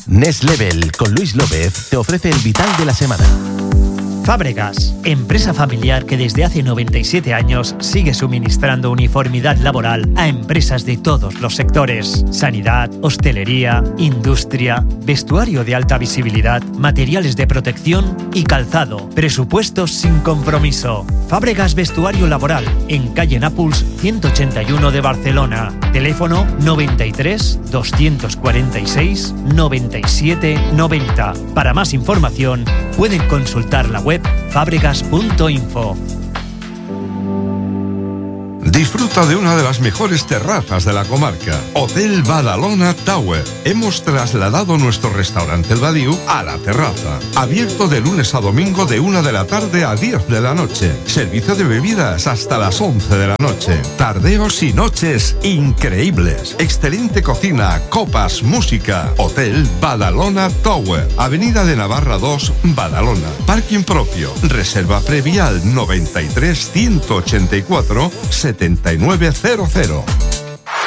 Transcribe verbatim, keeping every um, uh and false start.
Next Level con Luis López te ofrece el vital de la semana. Fábregas, empresa familiar que desde hace noventa y siete años sigue suministrando uniformidad laboral a empresas de todos los sectores: sanidad, hostelería, industria, vestuario de alta visibilidad, materiales de protección y calzado. Presupuestos sin compromiso. Fábregas Vestuario Laboral, en calle Nàpols ciento ochenta y uno de Barcelona. Teléfono noventa y tres, doscientos cuarenta y seis, noventa y siete, noventa. Para más información pueden consultar la web fábregas punto info. Disfruta de una de las mejores terrazas de la comarca, Hotel Badalona Tower. Hemos trasladado nuestro restaurante El Badiu a la terraza. Abierto de lunes a domingo de una de la tarde a diez de la noche. Servicio de bebidas hasta las once de la noche. Tardeos y noches increíbles. Excelente cocina, copas, música. Hotel Badalona Tower. Avenida de Navarra dos, Badalona. Parking propio. Reserva previa al noventa y tres, ciento ochenta y cuatro, setenta y nueve cero cero.